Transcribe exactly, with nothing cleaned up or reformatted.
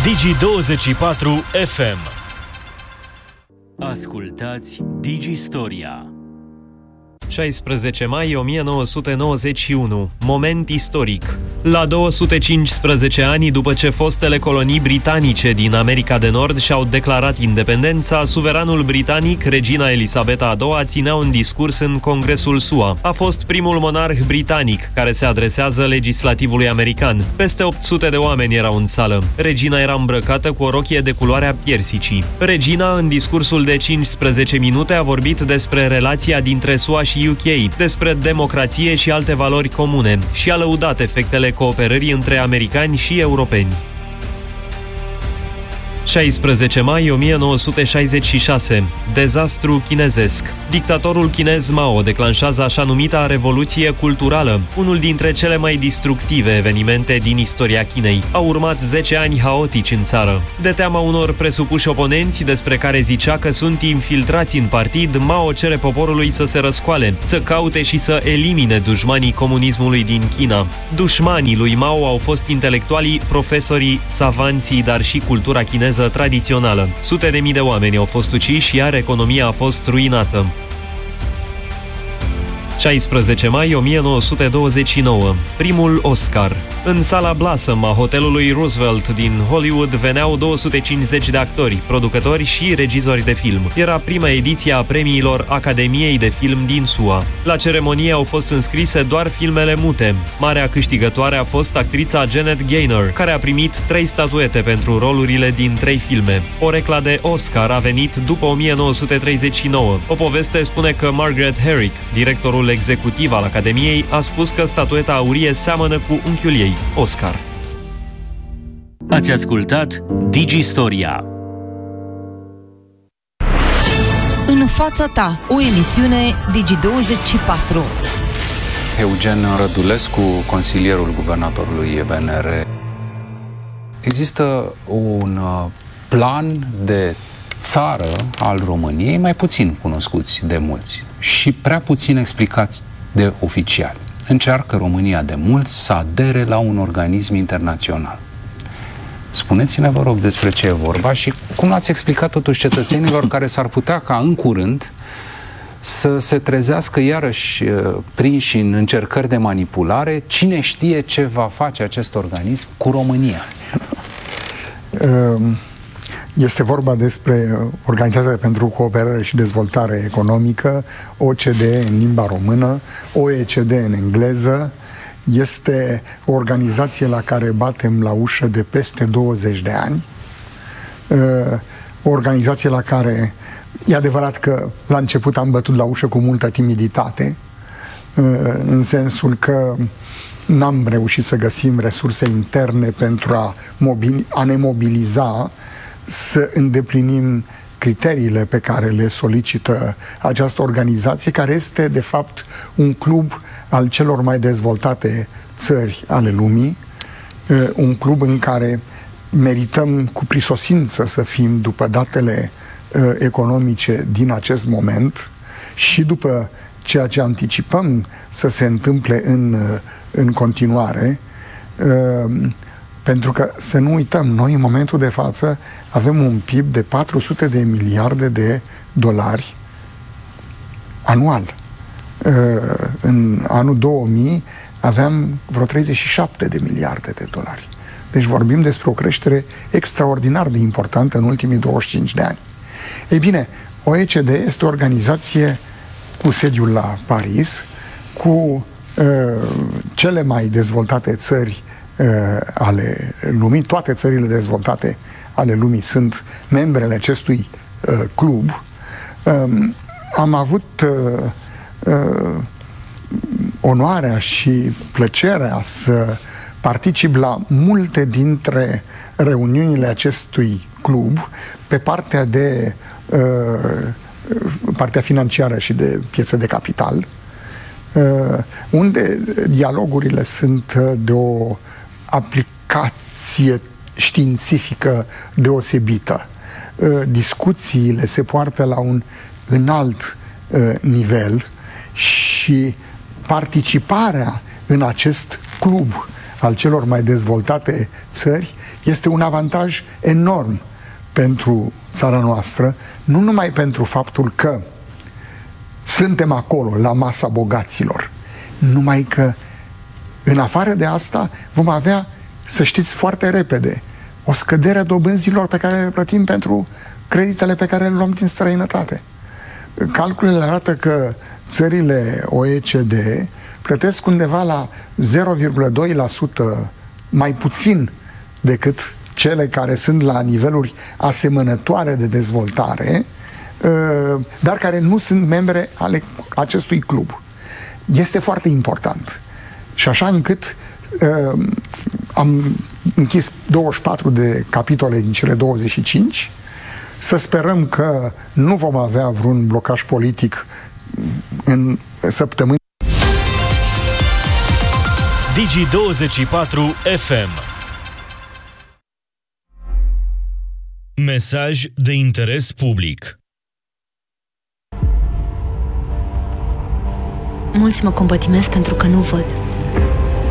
Digi douăzeci și patru F M. Ascultați Digistoria. șaisprezece mai o mie nouă sute nouăzeci și unu. Moment istoric. La două sute cincisprezece ani după ce fostele colonii britanice din America de Nord și-au declarat independența, suveranul britanic, regina Elisabeta a doua, ținea un discurs în Congresul S U A. A fost primul monarh britanic care se adresează legislativului american. Peste opt sute de oameni erau în sală. Regina era îmbrăcată cu o rochie de culoarea piersicii. Regina, în discursul de cincisprezece minute, a vorbit despre relația dintre S U A și U K, despre democrație și alte valori comune și a lăudat efectele cooperării între americani și europeni. șaisprezece mai o mie nouă sute șaizeci și șase. Dezastru chinezesc. Dictatorul chinez Mao declanșează așa numita Revoluție Culturală, unul dintre cele mai destructive evenimente din istoria Chinei. Au urmat zece ani haotici în țară. De teama unor presupuși oponenți despre care zicea că sunt infiltrați în partid, Mao cere poporului să se răscoale, să caute și să elimine dușmanii comunismului din China. Dușmanii lui Mao au fost intelectualii, profesorii, savanții, dar și cultura chineză tradițională. Sute de mii de oameni au fost uciși, iar economia a fost ruinată. șaisprezece mai o mie nouă sute douăzeci și nouă. Primul Oscar. În sala Blossom a hotelului Roosevelt din Hollywood veneau două sute cincizeci de actori, producători și regizori de film. Era prima ediție a premiilor Academiei de Film din S U A. La ceremonie au fost înscrise doar filmele mute. Marea câștigătoare a fost actrița Janet Gaynor, care a primit trei statuete pentru rolurile din trei filme. Porecla de Oscar a venit după o mie nouă sute treizeci și nouă. O poveste spune că Margaret Herrick, directorul executiv al Academiei, a spus că statueta aurie seamănă cu unchiul ei, Oscar. Ați ascultat Digistoria. În fața ta, o emisiune Digi douăzeci și patru. Eugen Rădulescu, consilierul guvernatorului E B N R. Există un plan de țară al României mai puțin cunoscuți de mulți și prea puțin explicați de oficiali. Încearcă România de mult să adere la un organism internațional. Spuneți-ne, vă rog, despre ce e vorba și cum ați explicat totuși cetățenilor care s-ar putea ca în curând să se trezească iarăși prinși în încercări de manipulare. Cine știe ce va face acest organism cu România? Este vorba despre Organizația pentru Cooperare și Dezvoltare Economică, O C D E în limba română, O E C D în engleză. Este o organizație la care batem la ușă de peste douăzeci de ani. O organizație la care, e adevărat că la început am bătut la ușă cu multă timiditate, în sensul că n-am reușit să găsim resurse interne pentru a, mobil, a ne mobiliza să îndeplinim criteriile pe care le solicită această organizație, care este, de fapt, un club al celor mai dezvoltate țări ale lumii, un club în care merităm cu prisosință să fim după datele economice din acest moment și după ceea ce anticipăm să se întâmple în, în continuare. Pentru că, să nu uităm, noi în momentul de față avem un P I B de patru sute de miliarde de dolari anual. În anul două mii aveam vreo treizeci și șapte de miliarde de dolari. Deci vorbim despre o creștere extraordinar de importantă în ultimii douăzeci și cinci de ani. Ei bine, O E C D este o organizație cu sediul la Paris, cu uh, cele mai dezvoltate țări ale lumii, toate țările dezvoltate ale lumii sunt membrele acestui uh, club. Um, am avut uh, uh, onoarea și plăcerea să particip la multe dintre reuniunile acestui club pe partea de uh, partea financiară și de piețe de capital, uh, unde dialogurile sunt de o aplicație științifică deosebită. Discuțiile se poartă la un înalt nivel și participarea în acest club al celor mai dezvoltate țări este un avantaj enorm pentru țara noastră, nu numai pentru faptul că suntem acolo, la masa bogaților, numai că în afară de asta vom avea, să știți foarte repede, o scădere a dobânzilor pe care le plătim pentru creditele pe care le luăm din străinătate. Calculele arată că țările O E C D plătesc undeva la zero virgulă doi la sută mai puțin decât cele care sunt la niveluri asemănătoare de dezvoltare, dar care nu sunt membre ale acestui club. Este foarte important. Și așa încât am închis douăzeci și patru de capitole din cele douăzeci și cinci. Să sperăm că nu vom avea vreun blocaj politic în săptămâni. Digi douăzeci și patru F M. Mesaj de interes public. Mulți mă compătimesc pentru că nu văd.